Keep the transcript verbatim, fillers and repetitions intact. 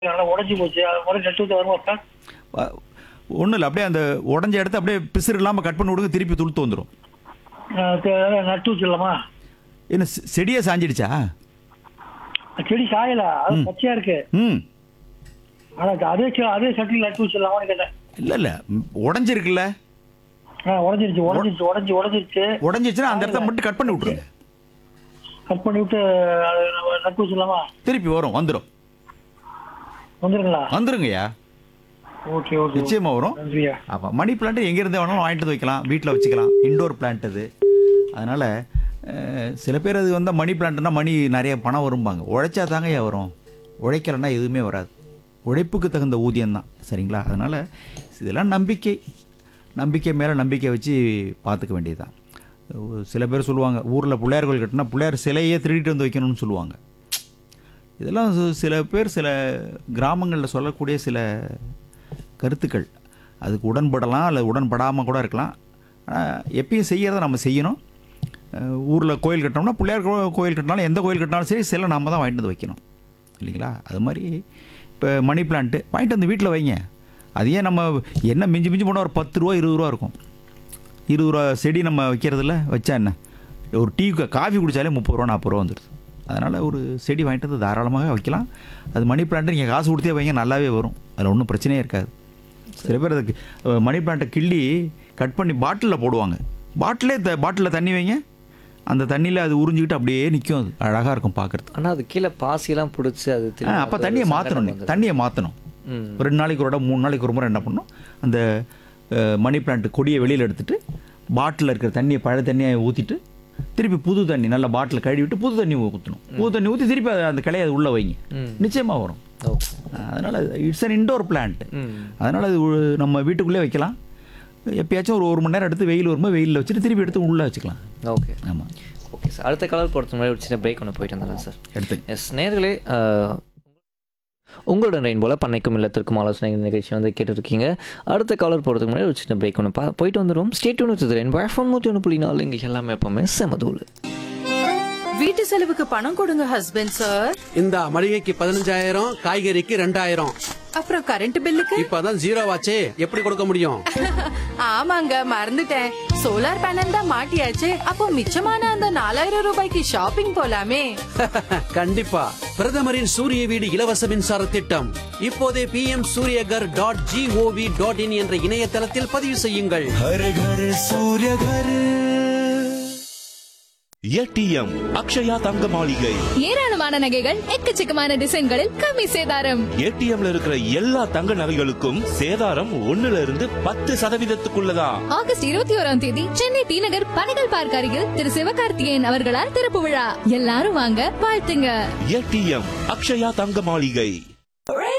நல்லா உடஞ்சி போச்சு. அது மாதிரி நட்டு விட்டு வருமா? ஒன்றும் இல்லை, அப்படியே அந்த உடஞ்ச இடத்த அப்படியே பிசுறு இல்லாமல் கட் பண்ணி விடுங்க, திருப்பி துளுத்து வந்துடும். நட்டு வச்சிடலாமா? என்ன செ- செடியே சாஞ்சிடுச்சா? செடி சாயல, அது ம். பச்சையா இருக்கு. ம் ஆனா அதே செ- அதே சட்டியில் நட்டு வச்சிடலாமான்னு கேட்டேன். இல்லை இல்லை, உடஞ்சிருக்குல்ல, ஆ, உடஞ்சிருச்சு உடஞ்சிருச்சு உடஞ்சி உடஞ்சிருச்சு. உடஞ்சிச்சுன்னா அந்த இடத்த மட்டும் கட் பண்ணி விட்ருங்க. கட் பண்ணி விட்டு அது நம்ம நட்டு வச்சிடலாமா? திருப்பி வரும், வந்துடும். வந்துருங்களா? வந்துருங்கய்யா, ஓகே ஓகே. நிச்சயமாக வரும். நன்றியா. ஆமாம், மணி பிளான்ட் எங்கேருந்து வேணாலும் வாங்கிட்டு வந்து வைக்கலாம், வீட்டில் வச்சுக்கலாம். இண்டோர் பிளான்ட் அது. அதனால் சில பேர் அது வந்து மணி பிளான்ட்னா மணி நிறைய பணம் வரும்பாங்க. உழைச்சா தாங்க ஏன் வரும், உழைக்கலைன்னா எதுவுமே வராது. உழைப்புக்கு தகுந்த ஊதியம் தான், சரிங்களா? அதனால் இதெல்லாம் நம்பிக்கை, நம்பிக்கை மேலே நம்பிக்கை வச்சு பார்த்துக்க வேண்டியது தான். சில பேர் சொல்லுவாங்க, ஊரில் பிள்ளையார் கோயில் கட்டினா பிள்ளையார் சிலையே திருடிட்டு வந்து வைக்கணும்னு சொல்லுவாங்க. இதெல்லாம் சு- சில பேர் சில கிராமங்களில் சொல்லக்கூடிய சில கருத்துக்கள். அதுக்கு உடன்படலாம், அல்லது உடன்படாமல் கூட இருக்கலாம். ஆனால் எப்பயும் செய்யறதை நம்ம செய்யணும். ஊரில் கோயில் கட்டினோம்னா பிள்ளையார் கோ- கோயில் கட்டினாலும் எந்த கோயில் கட்டினாலும் சரி, சிலை நம்ம தான் வாங்கிட்டு வந்து வைக்கணும், இல்லைங்களா? அது மாதிரி இப்போ மணி பிளான்ட்டு வாங்கிட்டு வந்து வீட்டில் வைங்க. அது ஏன் நம்ம என்ன மிஞ்சி மிஞ்சி போனால் ஒரு பத்து ரூபா இருபது ரூபா இருக்கும். இருபது ரூபா செடி நம்ம வைக்கிறதுல வச்சா என்ன, ஒரு டீ காஃபி குடித்தாலே முப்பது ரூபா நாற்பது ரூபா வந்துடுது. அதனால் ஒரு செடி வாங்கிட்டு வந்து தாராளமாக வைக்கலாம். அது மணி பிளான்ட்டு நீங்கள் காசு கொடுத்தே வைங்க, நல்லாவே வரும். அதில் ஒன்றும் பிரச்சனையே இருக்காது. சில பேர் அதுக்கு அஹ், மணி பிளான்ட்டை கிள்ளி கட் பண்ணி பாட்டிலில் போடுவாங்க. பாட்டிலே த பாட்டிலில் தண்ணி வைங்க, அந்த தண்ணியில் அது உறிஞ்சிக்கிட்டு அப்படியே நிற்கும். அது அழகாக இருக்கும் பார்க்குறதுக்கு. ஆனா அது கீழே பாசியெல்லாம் பிடிச்சி அது ஆ திரும்ப அப்போ அது தண்ணியை சங்கடம் மாற்றணும், வந்துடும். தண்ணியை மாற்றணும். ம். ஒரு ரெண்டு நாளைக்கு ஒரு இடம், மூணு நாளைக்கு ஒரு முறை என்ன பண்ணணும், அந்த அஹ், மணி பிளான்ட் கொடியை வெளியில் எடுத்துட்டு பாட்டிலில் இருக்கிற தண்ணியை பழைய தண்ணியை ஊற்றிட்டு திருப்பி புது தண்ணி நல்லா பாட்டில் கழுவி விட்டு புது தண்ணி ஊற்றணும். புது தண்ணி ஊற்றி திருப்பி அதை அந்த கிளையை அது உள்ளே வைங்க, ம். நிச்சயமாக வரும். ஓகே. அதனால் இட்ஸ் அன் இண்டோர் பிளான்ட். ம். அதனால் அது ஒரு- நம்ம வீட்டுக்குள்ளே வைக்கலாம். எப்பயாச்சும் ஒரு ஒரு மணி நேரம் எடுத்து வெயில் வரும்போது வெயிலில் வச்சுட்டு திருப்பி எடுத்து உள்ளே வச்சுக்கலாம். ஓகே. ஆமாம், ஓகே சார், அடுத்த கலர் போடுறது முன்னாடி ஒரு சின்ன பிரேக் ஒன்று போயிட்டு வந்துடலாம் சார். எடுத்து எஸ் நேர்களே, உங்களோட ரெயின் போல பண்ணைக்கும் இல்லத்திற்கும் ஆலோசனை நிகழ்ச்சி வந்து கேட்டுருக்கீங்க. அடுத்த காலர் போகிறதுக்கு முன்னாடி ஒரு சின்ன பிரேக் ஒன்று பா போயிட்டு வந்துடும். ஸ்டேட் ஒன்று ரெயின் எஃப்எம் நூற்றி ஒன்று புள்ளி நாலு இங்கே எல்லாமே எப்பவுமே செமதூள். வீட்டு செலவுக்கு பணம் கொடுங்க ஹஸ்பண்ட் சார். இந்த மளிகைக்கு பதினஞ்சாயிரம், காய்கறிக்கு ரெண்டாயிரம். அப்புறம் கரண்ட் பில்லுக்கு இப்பதான் ஜீரோ ஆச்சே, எப்படி கொடுக்க முடியும்? ஆமாங்க, மறந்துட்டேன். சோலார் பேனல் தான் மாட்டியாச்சு. அப்போ மிச்சமான அந்த நாலாயிரம் ரூபாய்க்கு ஷாப்பிங் போலாமே. கண்டிப்பா. பிரதமரின் சூரிய வீடு இலவச மின்சார திட்டம் இப்போதே B M Surya Ghar dot gov dot in என்ற இணையதளத்தில் பதிவு செய்யுங்கள். हर घर सूर्य घर ஏடிஎம் அக்ஷயா தங்க மாளிகை. ஏராளமான நகைகள் எக்கச்சக்கமான டிசைன்களில் கம்மி சேதாரம். ஏடிஎம்ல இருக்கிற எல்லா தங்க நகைகளுக்கும் சேதாரம் ஒண்ணுல இருந்து பத்து சதவீதத்துக்குள்ளதான். ஆகஸ்ட் இருபத்தி ஓராம் தேதி சென்னை டி நகர் பனகல் பார்க் அருகில் திரு சிவகார்த்திகேயன் அவர்களால் திறப்பு விழா. எல்லாரும் வாங்க, வாழ்த்துங்க. ஏடிஎம் அக்ஷயா தங்க மாளிகை.